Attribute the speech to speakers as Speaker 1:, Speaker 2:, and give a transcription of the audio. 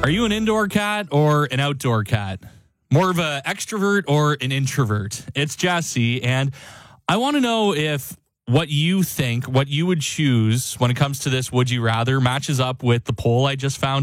Speaker 1: Are you an indoor cat or an outdoor cat? More of an extrovert or an introvert? It's Jesse, and I want to know if what you think, what you would choose when it comes to this would you rather matches up with the poll I just found